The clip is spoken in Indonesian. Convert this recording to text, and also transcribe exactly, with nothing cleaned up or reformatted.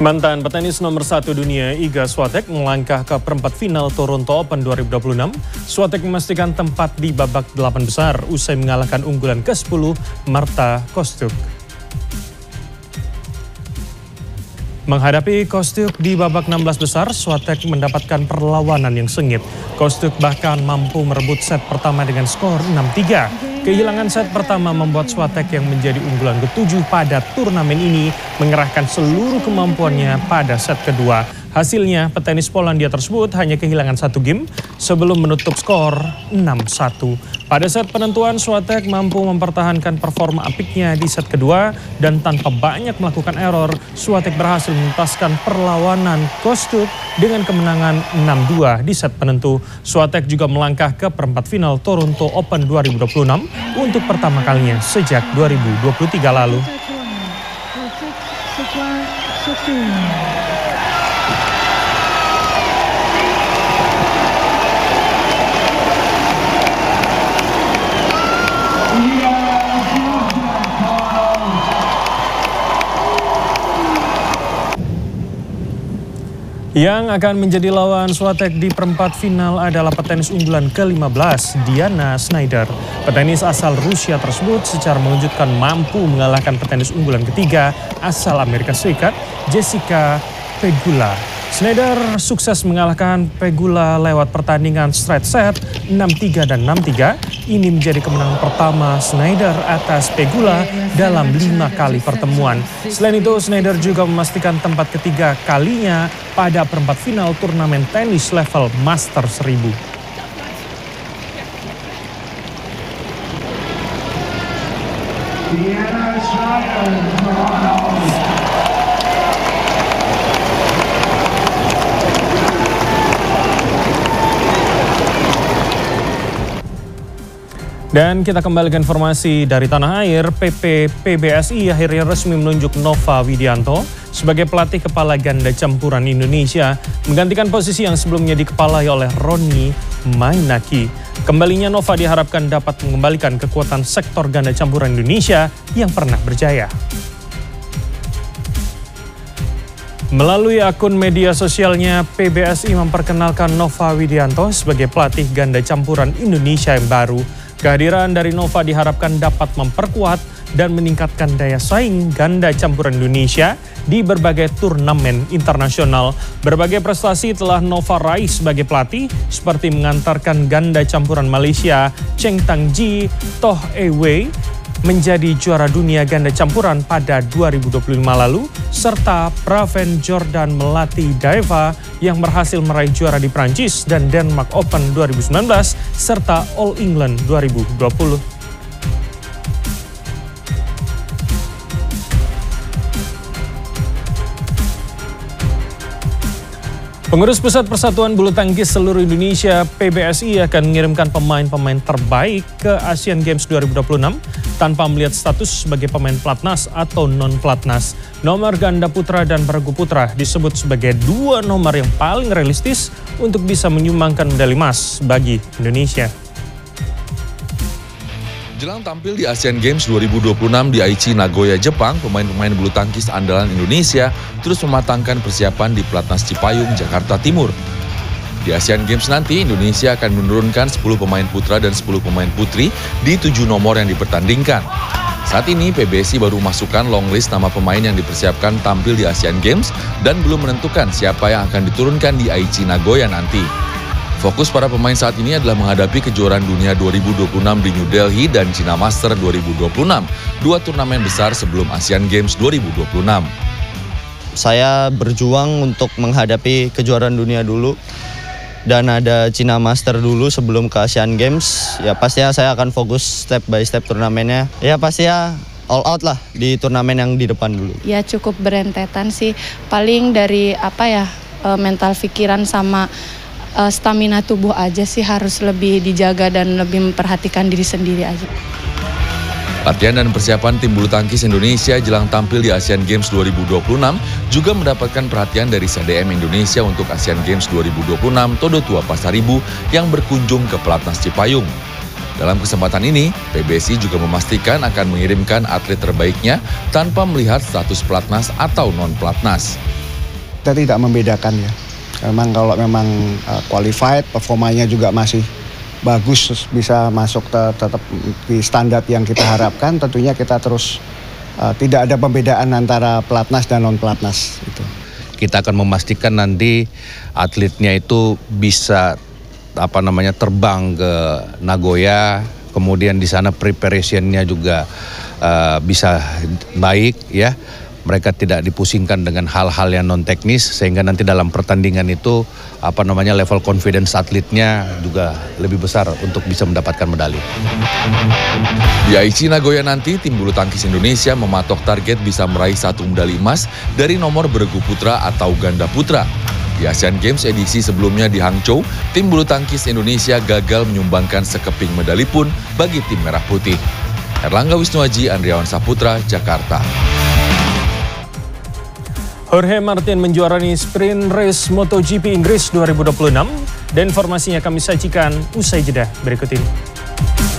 Mantan petenis nomor satu dunia Iga Swiatek melangkah ke perempat final Toronto Open dua ribu dua puluh enam. Swiatek memastikan tempat di babak delapan besar usai mengalahkan unggulan ke sepuluh Marta Kostyuk. Menghadapi Kostyuk di babak enam belas besar, Swiatek mendapatkan perlawanan yang sengit. Kostyuk bahkan mampu merebut set pertama dengan skor enam tiga. Kehilangan set pertama membuat Swiatek yang menjadi unggulan ketujuh pada turnamen ini mengerahkan seluruh kemampuannya pada set kedua. Hasilnya, petenis Polandia tersebut hanya kehilangan satu game sebelum menutup skor enam satu. Pada set penentuan, Swiatek mampu mempertahankan performa apiknya di set kedua dan tanpa banyak melakukan error, Swiatek berhasil menuntaskan perlawanan Kostyuk dengan kemenangan enam dua di set penentu. Swiatek juga melangkah ke perempat final Toronto Open dua ribu dua puluh enam untuk pertama kalinya sejak dua ribu dua puluh tiga lalu. Yang akan menjadi lawan Swiatek di perempat final adalah petenis unggulan ke lima belas, Diana Schneider. Petenis asal Rusia tersebut secara mengejutkan mampu mengalahkan petenis unggulan ketiga asal Amerika Serikat, Jessica Pegula. Schneider sukses mengalahkan Pegula lewat pertandingan straight set enam tiga dan enam tiga. Ini menjadi kemenangan pertama Schneider atas Pegula dalam lima kali pertemuan. Selain itu, Schneider juga memastikan tempat ketiga kalinya pada perempat final turnamen tenis level Master seribu. Dan kita kembali ke informasi dari tanah air. P P P B S I akhirnya resmi menunjuk Nova Widianto sebagai pelatih kepala ganda campuran Indonesia, menggantikan posisi yang sebelumnya dikepalai oleh Roni Mainaki. Kembalinya Nova diharapkan dapat mengembalikan kekuatan sektor ganda campuran Indonesia yang pernah berjaya. Melalui akun media sosialnya, P B S I memperkenalkan Nova Widianto sebagai pelatih ganda campuran Indonesia yang baru. Kehadiran dari Nova diharapkan dapat memperkuat dan meningkatkan daya saing ganda campuran Indonesia di berbagai turnamen internasional. Berbagai prestasi telah Nova raih sebagai pelatih, seperti mengantarkan ganda campuran Malaysia Cheng Tang Ji Toh E Wei menjadi juara dunia ganda campuran pada dua ribu dua puluh lima lalu, serta Praven Jordan melatih Daeva yang berhasil meraih juara di Prancis dan Denmark Open dua ribu sembilan belas, serta All England dua ribu dua puluh. Pengurus Pusat Persatuan Bulu Tangkis Seluruh Indonesia P B S I akan mengirimkan pemain-pemain terbaik ke Asian Games dua ribu dua puluh enam tanpa melihat status sebagai pemain pelatnas atau non-pelatnas. Nomor ganda putra dan bergu putra disebut sebagai dua nomor yang paling realistis untuk bisa menyumbangkan medali emas bagi Indonesia. Jelang tampil di Asian Games dua ribu dua puluh enam di Aichi, Nagoya, Jepang, pemain-pemain bulu tangkis andalan Indonesia terus mematangkan persiapan di Pelatnas Cipayung, Jakarta Timur. Di Asian Games nanti, Indonesia akan menurunkan sepuluh pemain putra dan sepuluh pemain putri di tujuh nomor yang dipertandingkan. Saat ini, P B S I baru masukkan long list nama pemain yang dipersiapkan tampil di Asian Games dan belum menentukan siapa yang akan diturunkan di Aichi, Nagoya nanti. Fokus para pemain saat ini adalah menghadapi kejuaraan dunia dua ribu dua puluh enam di New Delhi dan China Master dua ribu dua puluh enam, dua turnamen besar sebelum Asian Games dua ribu dua puluh enam. Saya berjuang untuk menghadapi kejuaraan dunia dulu dan ada China Master dulu sebelum ke Asian Games. Ya pastinya saya akan fokus step by step turnamennya. Ya pastinya all out lah di turnamen yang di depan dulu. Ya cukup berentetan sih, paling dari apa ya mental pikiran sama Uh, stamina tubuh aja sih harus lebih dijaga dan lebih memperhatikan diri sendiri aja. Latihan dan persiapan tim bulu tangkis Indonesia jelang tampil di Asian Games dua ribu dua puluh enam juga mendapatkan perhatian dari S D M Indonesia untuk Asian Games dua ribu dua puluh enam Todo Tua Pasaribu yang berkunjung ke Pelatnas Cipayung. Dalam kesempatan ini, P B S I juga memastikan akan mengirimkan atlet terbaiknya tanpa melihat status pelatnas atau non-pelatnas. kita tidak membedakan ya. Memang kalau memang uh, qualified, performanya juga masih bagus, bisa masuk te- tetap di standar yang kita harapkan, tentunya kita terus uh, tidak ada pembedaan antara pelatnas dan non pelatnas itu. Kita akan memastikan nanti atletnya itu bisa apa namanya terbang ke Nagoya, kemudian di sana preparationnya juga uh, bisa baik ya. Mereka tidak dipusingkan dengan hal-hal yang non teknis sehingga nanti dalam pertandingan itu apa namanya level confidence atletnya juga lebih besar untuk bisa mendapatkan medali. Di I C Nagoya nanti tim bulu tangkis Indonesia mematok target bisa meraih satu medali emas dari nomor beregu putra atau ganda putra. Di Asian Games edisi sebelumnya di Hangzhou, tim bulu tangkis Indonesia gagal menyumbangkan sekeping medali pun bagi tim merah putih. Erlangga Wisnuaji, Andriawan Saputra, Jakarta. Jorge Martin menjuarai sprint race MotoGP Inggris dua ribu dua puluh enam dan informasinya kami sajikan usai jeda berikut ini.